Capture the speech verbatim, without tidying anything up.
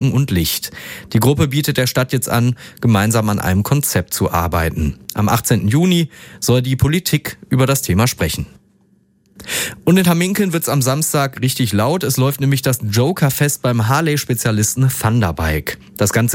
und Licht. Die Gruppe bietet der Stadt jetzt an, gemeinsam an einem Konzept zu arbeiten. Am achtzehnten Juni soll die Politik über das Thema sprechen. Und in Hamminkeln wird's am Samstag richtig laut. Es läuft nämlich das Joker-Fest beim Harley-Spezialisten Thunderbike. Das Ganze